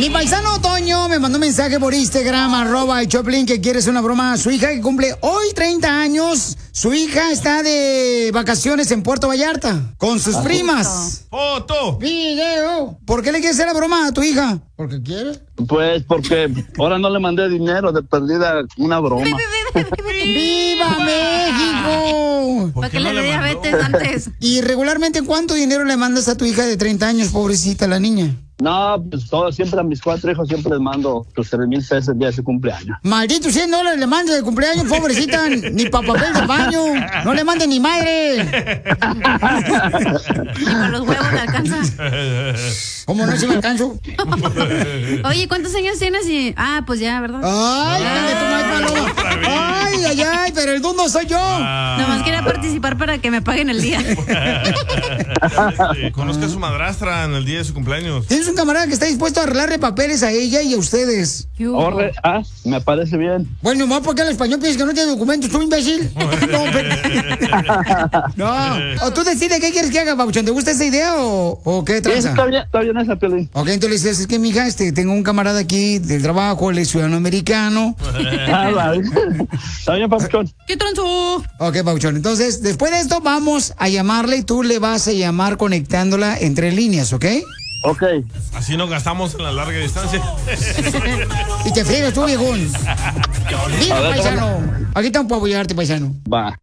Mi paisano Toño me mandó un mensaje por Instagram, @el Choplin, que quiere hacer una broma a su hija que cumple hoy 30 años. Su hija está de vacaciones en Puerto Vallarta con sus primas. ¡Foto! ¡Video! ¿Por qué le quieres hacer la broma a tu hija? ¿Porque quiere? Pues porque ahora no le mandé dinero, de perdida una broma. ¡Viva México! ¿Para qué le dé diabetes antes? ¿Y regularmente cuánto dinero le mandas a tu hija de 30 años, pobrecita la niña? No, pues siempre a mis 4 hijos siempre les mando tus 3,000 pesos el día de su cumpleaños. Maldito $100 le mandas de cumpleaños, pobrecita, ni pa' papel de baño, no le mande ni madre. Ni para los huevos le alcanza. ¿Cómo no, si me alcanzo? Oye, ¿cuántos años tienes? Pues ya, ¿verdad? Ay, de tu madre, paloma. Ay, pero el dundo soy yo. Nomás quería participar para que me paguen el día. Conozca a su madrastra en el día de su cumpleaños. Tienes un camarada que está dispuesto a arreglarle papeles a ella y a ustedes. Me parece bien. Bueno, nomás porque el español piensas que no tiene documentos, tú imbécil. No. O tú decides qué quieres que haga, Pabuchón. ¿Te gusta esa idea o qué tranza? Está bien esa, Piolín. Ok, entonces le dices, es que mija, tengo un camarada aquí del trabajo, él es ciudadano americano. Vale. Está bien, Pabuchón. ¿Qué tranzó? Ok, Pabuchón. Entonces, después de esto, vamos a llamarle y tú le vas a llamar conectándola entre líneas, ¿ok? Ok. Así no gastamos en la larga distancia. Y te friegas tú, viejón. Viva, paisano. Aquí estamos para apoyarte, paisano. Va.